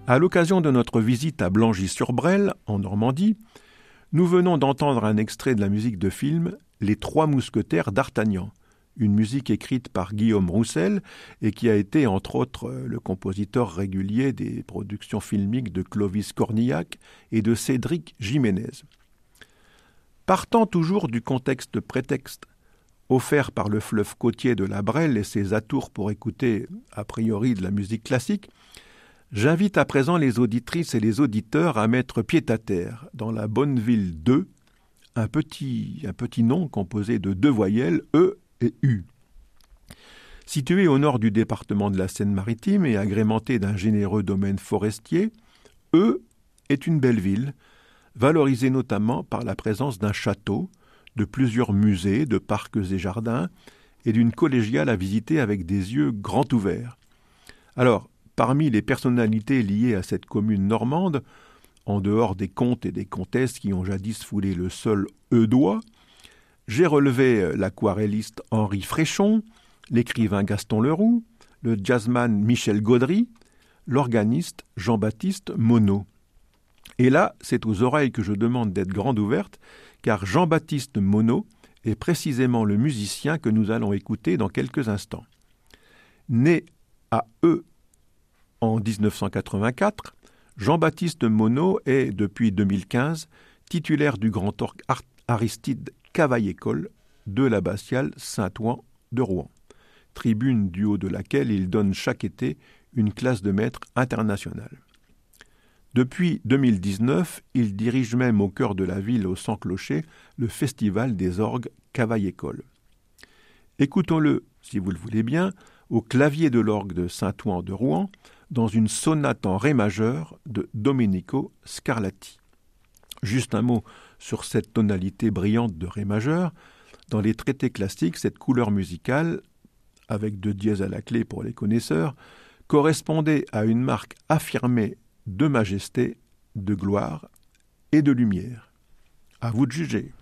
À l'occasion de notre visite à Blangy-sur-Brel, en Normandie, nous venons d'entendre un extrait de la musique de film « Les Trois Mousquetaires d'Artagnan », une musique écrite par Guillaume Roussel et qui a été, entre autres, le compositeur régulier des productions filmiques de Clovis Cornillac et de Cédric Jiménez. Partant toujours du contexte-prétexte offert par le fleuve côtier de la Brel et ses atours pour écouter, a priori, de la musique classique, j'invite à présent les auditrices et les auditeurs à mettre pied à terre dans la bonne ville d'Eu, un petit nom composé de deux voyelles, E et U. Situé au nord du département de la Seine-Maritime et agrémenté d'un généreux domaine forestier,Eu est une belle ville, valorisée notamment par la présence d'un château, de plusieurs musées, de parcs et jardins, et d'une collégiale à visiter avec des yeux grands ouverts. Alors, parmi les personnalités liées à cette commune normande, en dehors des comtes et des comtesses qui ont jadis foulé le sol eudois, j'ai relevé l'aquarelliste Henri Fréchon, l'écrivain Gaston Leroux, le jazzman Michel Gaudry, l'organiste Jean-Baptiste Monod. Et là, c'est aux oreilles que je demande d'être grandes ouvertes, car Jean-Baptiste Monod est précisément le musicien que nous allons écouter dans quelques instants. Né àEu en 1984, Jean-Baptiste Monod est, depuis 2015, titulaire du grand orgue Aristide Cavaillé-Coll de l'abbatiale Saint-Ouen de Rouen, tribune du haut de laquelle il donne chaque été une classe de maître internationale. Depuis 2019, il dirige même au cœur de la ville, au Sans-Clocher, le Festival des orgues Cavaillé-Coll. Écoutons-le, si vous le voulez bien, au clavier de l'orgue de Saint-Ouen de Rouen, dans une sonate en ré majeur de Domenico Scarlatti. Juste un mot sur cette tonalité brillante de ré majeur. Dans les traités classiques, cette couleur musicale, avec deux dièses à la clé pour les connaisseurs, correspondait à une marque affirmée de majesté, de gloire et de lumière. À vous de juger.